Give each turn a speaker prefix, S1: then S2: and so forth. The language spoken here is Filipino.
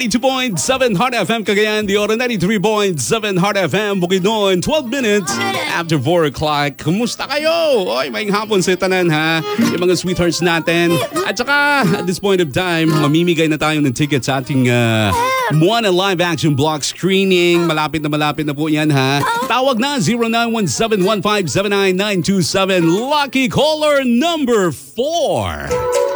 S1: 92.7 Heart FM Cagayan de Oro, 93.7 Heart FM Bukidnon, 12 minutes after 4 o'clock. Kumusta kayo? Oy, may hapon sa tanan ha. Yung mga sweethearts natin. At saka, at this point of time, mamimigay na tayo ng ticket sa ating Moana live action block screening. Malapit na po yan ha. Tawag na 0917-1579-927. Lucky caller number 4.